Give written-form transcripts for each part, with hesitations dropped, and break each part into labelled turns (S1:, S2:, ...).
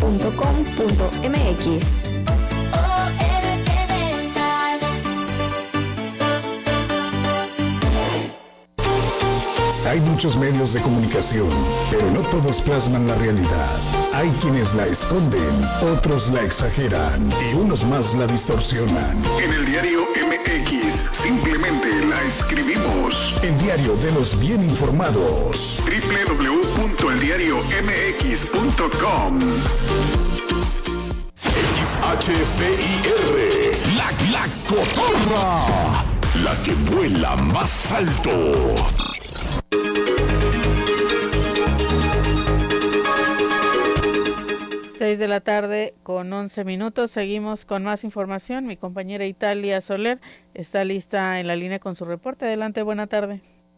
S1: Hay muchos medios de comunicación, pero no todos plasman la realidad. Hay quienes la esconden, otros la exageran y unos más la distorsionan. En el diario MX simplemente la escribimos. El diario de los bien informados. www.eldiariomx.com. XHFIR, la cotorra, la que vuela más alto.
S2: 6 de la tarde con 11 minutos. Seguimos con más información. Mi compañera Italia Soler está lista en la línea con su reporte. Adelante, buena tarde.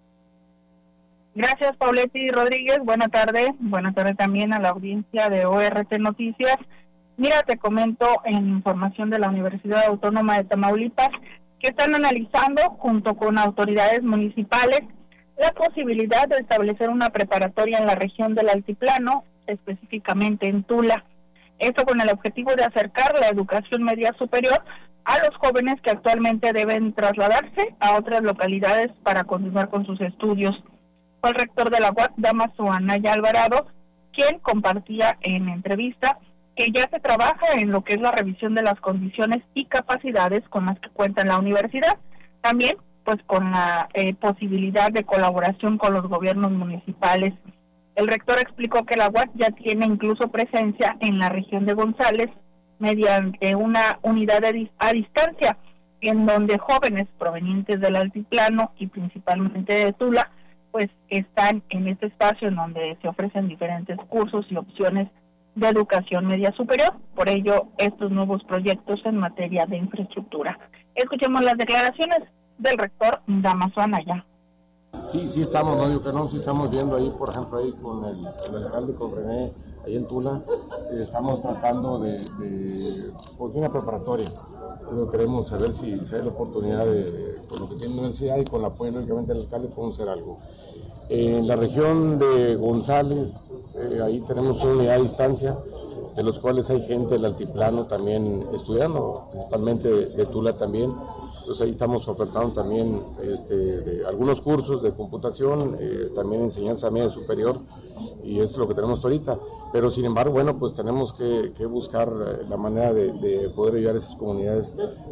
S3: Gracias, Pauletti Rodríguez. Buena tarde. Buena tarde también a la audiencia de ORT Noticias. Mira, te comento en información de la Universidad Autónoma de Tamaulipas que están analizando junto con autoridades municipales la posibilidad de establecer una preparatoria en la región del Altiplano, específicamente en Tula. Esto con el objetivo de acercar la educación media superior a los jóvenes que actualmente deben trasladarse a otras localidades para continuar con sus estudios. Fue el rector de la UAC, Dámaso Anaya Alvarado, quien compartía en entrevista que ya se trabaja en lo que es la revisión de las condiciones y capacidades con las que cuenta la universidad. También, pues, con la posibilidad de colaboración con los gobiernos municipales. El rector explicó que la UAC ya tiene incluso presencia en la región de González mediante una unidad a distancia, en donde jóvenes provenientes del altiplano y principalmente de Tula, pues están en este espacio en donde se ofrecen diferentes cursos y opciones de educación media superior. Por ello, estos nuevos proyectos en materia de infraestructura. Escuchemos las declaraciones del rector Dámaso Anaya.
S4: Sí estamos, no digo que no, sí estamos viendo ahí, por ejemplo, ahí con el alcalde, con René, ahí en Tula, estamos tratando de una preparatoria. Pero queremos saber si hay la oportunidad con lo que tiene la universidad y con el apoyo, lógicamente, del alcalde, podemos hacer algo. En la región de González, ahí tenemos una unidad a distancia, de los cuales hay gente del altiplano también estudiando, principalmente de Tula también. Entonces ahí estamos ofertando también de algunos cursos de computación, también enseñanza media superior, y eso es lo que tenemos ahorita. Pero sin embargo, bueno, pues tenemos que buscar la manera de poder ayudar a esas comunidades.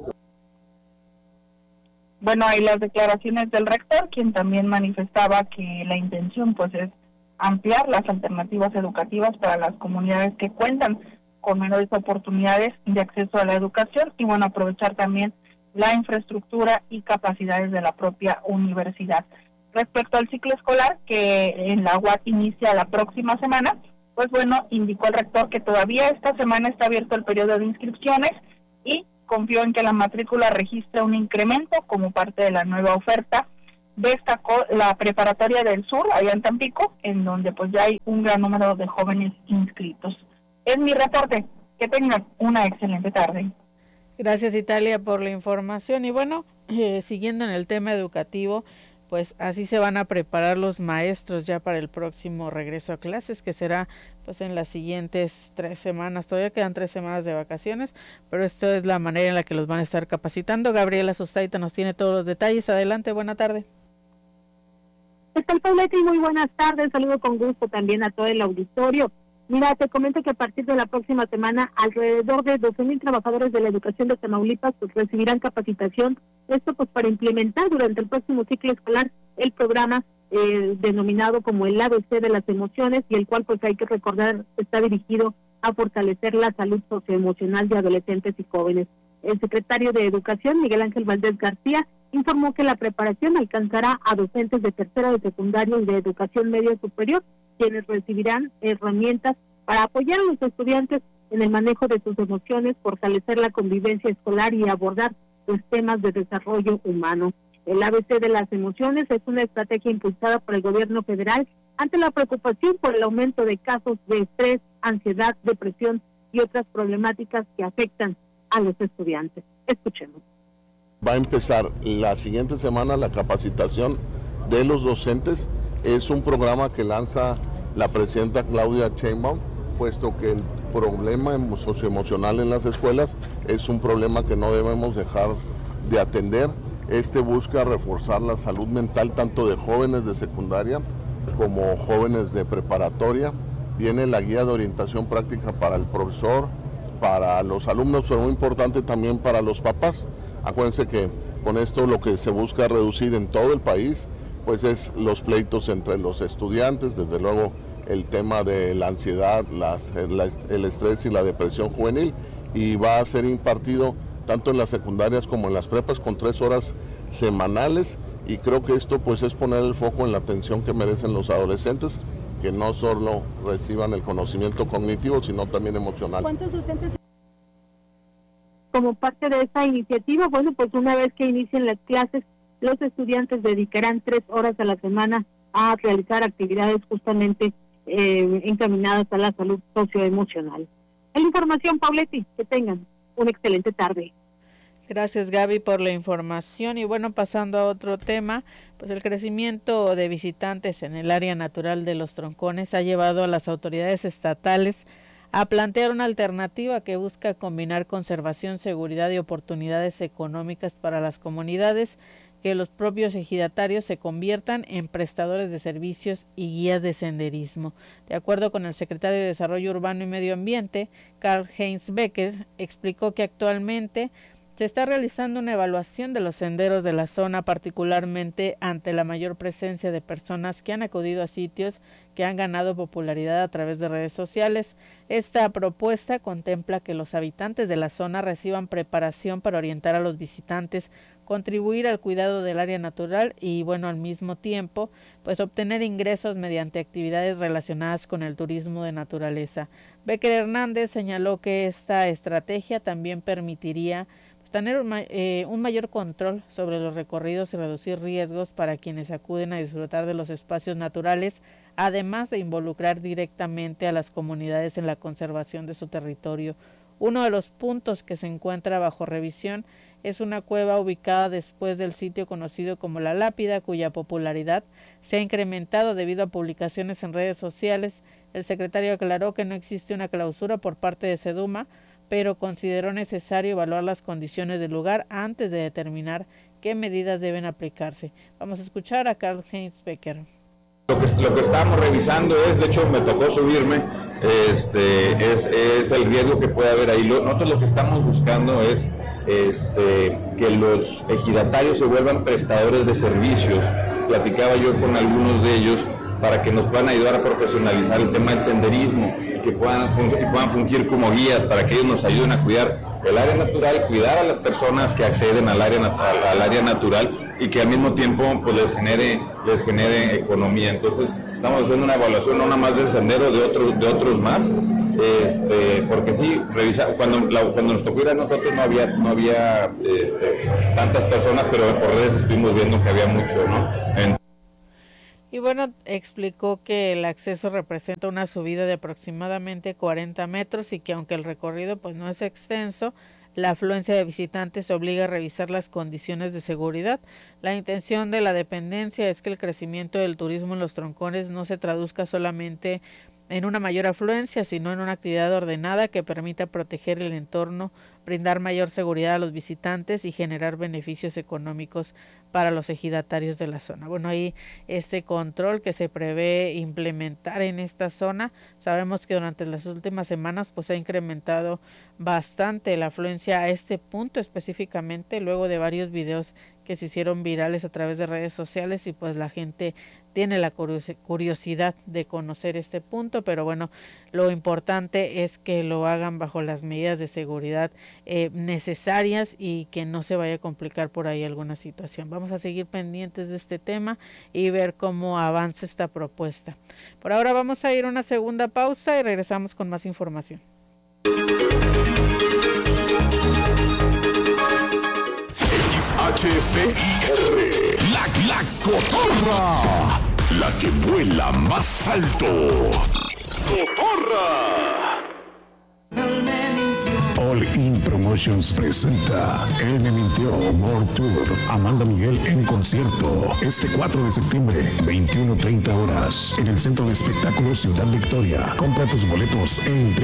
S3: Bueno, hay las declaraciones del rector, quien también manifestaba que la intención pues es ampliar las alternativas educativas para las comunidades que cuentan con menores oportunidades de acceso a la educación y bueno, aprovechar también la infraestructura y capacidades de la propia universidad. Respecto al ciclo escolar, que en la UAC inicia la próxima semana, pues bueno, indicó el rector que todavía esta semana está abierto el periodo de inscripciones y confió en que la matrícula registre un incremento como parte de la nueva oferta. Destacó la preparatoria del sur, allá en Tampico, en donde pues ya hay un gran número de jóvenes inscritos. Es mi reporte. Que tengan una excelente tarde.
S2: Gracias, Italia, por la información. Y bueno, siguiendo en el tema educativo, pues así se van a preparar los maestros ya para el próximo regreso a clases, que será pues en las siguientes 3 semanas. Todavía quedan 3 semanas de vacaciones, pero esto es la manera en la que los van a estar capacitando. Gabriela Sustaita nos tiene todos los detalles. Adelante, buena tarde.
S5: ¿Qué tal, Pauleta? Muy buenas tardes. Saludo con gusto también a todo el auditorio. Mira, te comento que a partir de la próxima semana, alrededor de 12,000 trabajadores de la educación de Tamaulipas pues recibirán capacitación. Esto pues para implementar durante el próximo ciclo escolar el programa denominado como el ABC de las emociones, y el cual pues hay que recordar está dirigido a fortalecer la salud socioemocional de adolescentes y jóvenes. El secretario de Educación, Miguel Ángel Valdés García, informó que la preparación alcanzará a docentes de tercera de secundaria y de educación media superior, quienes recibirán herramientas para apoyar a los estudiantes en el manejo de sus emociones, fortalecer la convivencia escolar y abordar los temas de desarrollo humano. El ABC de las emociones es una estrategia impulsada por el gobierno federal ante la preocupación por el aumento de casos de estrés, ansiedad, depresión y otras problemáticas que afectan a los estudiantes. Escuchemos.
S6: Va a empezar la siguiente semana la capacitación de los docentes. Es un programa que lanza la presidenta Claudia Sheinbaum, puesto que problema socioemocional en las escuelas es un problema que no debemos dejar de atender. Busca reforzar la salud mental tanto de jóvenes de secundaria como jóvenes de preparatoria. Viene la guía de orientación práctica para el profesor, para los alumnos, pero muy importante también para los papás. Acuérdense que con esto lo que se busca reducir en todo el país pues es los pleitos entre los estudiantes, desde luego el tema de la ansiedad, el estrés y la depresión juvenil, y va a ser impartido tanto en las secundarias como en las prepas con 3 horas semanales, y creo que esto pues es poner el foco en la atención que merecen los adolescentes, que no solo reciban el conocimiento cognitivo, sino también emocional.
S5: ¿Cuántos docentes como parte de esta iniciativa? Bueno, pues una vez que inicien las clases, los estudiantes dedicarán 3 horas a la semana a realizar actividades justamente encaminadas a la salud socioemocional. Es la información, Pauletti, que tengan una excelente tarde.
S2: Gracias, Gaby, por la información. Y bueno, pasando a otro tema, pues el crecimiento de visitantes en el área natural de Los Troncones ha llevado a las autoridades estatales a plantear una alternativa que busca combinar conservación, seguridad y oportunidades económicas para las comunidades, que los propios ejidatarios se conviertan en prestadores de servicios y guías de senderismo. De acuerdo con el secretario de Desarrollo Urbano y Medio Ambiente, Karl-Heinz Becker, explicó que actualmente se está realizando una evaluación de los senderos de la zona, particularmente ante la mayor presencia de personas que han acudido a sitios que han ganado popularidad a través de redes sociales. Esta propuesta contempla que los habitantes de la zona reciban preparación para orientar a los visitantes, contribuir al cuidado del área natural y, bueno, al mismo tiempo, pues obtener ingresos mediante actividades relacionadas con el turismo de naturaleza. Becker Hernández señaló que esta estrategia también permitiría tener un mayor control sobre los recorridos y reducir riesgos para quienes acuden a disfrutar de los espacios naturales, además de involucrar directamente a las comunidades en la conservación de su territorio. Uno de los puntos que se encuentra bajo revisión es una cueva ubicada después del sitio conocido como La Lápida, cuya popularidad se ha incrementado debido a publicaciones en redes sociales. El secretario aclaró que no existe una clausura por parte de Seduma, pero consideró necesario evaluar las condiciones del lugar antes de determinar qué medidas deben aplicarse. Vamos a escuchar a Karl-Heinz Becker.
S7: Lo que estamos revisando es, de hecho me tocó subirme, es el riesgo que puede haber ahí. Nosotros lo que estamos buscando es que los ejidatarios se vuelvan prestadores de servicios. Platicaba yo con algunos de ellos para que nos puedan ayudar a profesionalizar el tema del senderismo, que puedan fungir como guías para que ellos nos ayuden a cuidar el área natural, cuidar a las personas que acceden al área natural y que al mismo tiempo pues les genere economía. Entonces estamos haciendo una evaluación no nada más de sendero, de otros más, porque sí, cuando nos tocó ir a nosotros no había tantas personas, pero por redes estuvimos viendo que había mucho, ¿no?
S2: Y bueno, explicó que el acceso representa una subida de aproximadamente 40 metros y que aunque el recorrido pues no es extenso, la afluencia de visitantes obliga a revisar las condiciones de seguridad. La intención de la dependencia es que el crecimiento del turismo en Los Troncones no se traduzca solamente en una mayor afluencia, sino en una actividad ordenada que permita proteger el entorno, brindar mayor seguridad a los visitantes y generar beneficios económicos para los ejidatarios de la zona. Bueno, ahí este control que se prevé implementar en esta zona, sabemos que durante las últimas semanas pues ha incrementado bastante la afluencia a este punto específicamente, luego de varios videos que se hicieron virales a través de redes sociales y pues la gente tiene la curiosidad de conocer este punto, pero bueno, lo importante es que lo hagan bajo las medidas de seguridad necesarias y que no se vaya a complicar por ahí alguna situación. Vamos a seguir pendientes de este tema y ver cómo avanza esta propuesta. Por ahora vamos a ir a una segunda pausa y regresamos con más información.
S1: XHFIR, la cotorra, la que vuela más alto. ¡Cotorra! All In Promotions presenta Él me mintió World Tour. Amanda Miguel en concierto este 4 de septiembre, 21:30 horas, en el Centro de Espectáculos Ciudad Victoria. Compra tus boletos en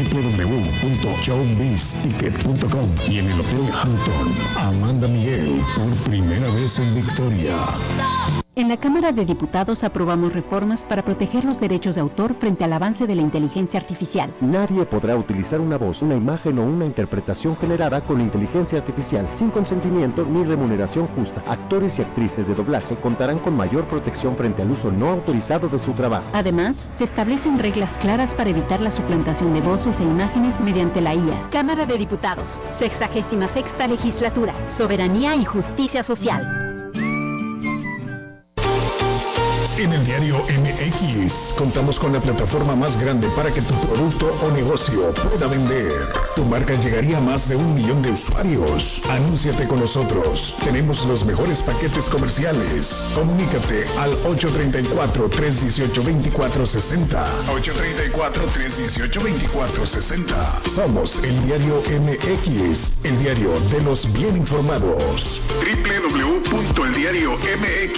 S1: www.showbizticket.com y en el Hotel Hampton. Amanda Miguel, por primera vez en Victoria.
S8: En la Cámara de Diputados aprobamos reformas para proteger los derechos de autor frente al avance de la inteligencia artificial.
S9: Nadie podrá utilizar una voz, una imagen o una interpretación generada con inteligencia artificial sin consentimiento ni remuneración justa. Actores y actrices de doblaje contarán con mayor protección frente al uso no autorizado de su trabajo.
S8: Además, se establecen reglas claras para evitar la suplantación de voces e imágenes mediante la IA. Cámara de Diputados, 66ª Legislatura, Soberanía y Justicia Social.
S1: En el diario MX contamos con la plataforma más grande para que tu producto o negocio pueda vender. Tu marca llegaría a más de 1 millón de usuarios. Anúnciate con nosotros. Tenemos los mejores paquetes comerciales. Comunícate al 834-318-2460. 834-318-2460. Somos el diario MX, el diario de los bien informados. www.eldiariomx.com.